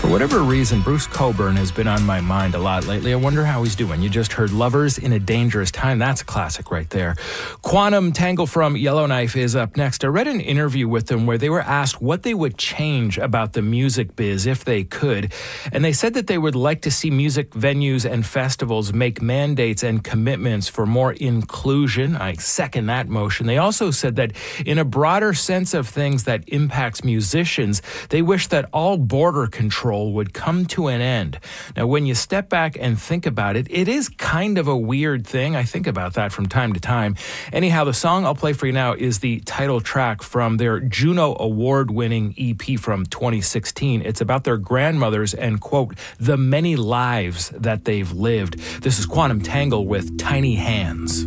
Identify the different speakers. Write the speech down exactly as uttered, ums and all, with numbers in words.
Speaker 1: For whatever reason, Bruce Cockburn has been on my mind a lot lately. I wonder how he's doing. You just heard Lovers in a Dangerous Time. That's a classic right there. Quantum Tangle from Yellowknife is up next. I read an interview with them where they were asked what they would change about the music biz if they could. And they said that they would like to see music venues and festivals make mandates and commitments for more inclusion. I second that motion. They also said that in a broader sense of things that impacts musicians, they wish that all border control would come to an end. Now, when you step back and think about it, it is kind of a weird thing. I think about that from time to time. Anyhow, the song I'll play for you now is the title track from their Juno Award-winning E P from twenty sixteen. It's about their grandmothers and, quote, the many lives that they've lived. This is Quantum Tangle with Tiny Hands.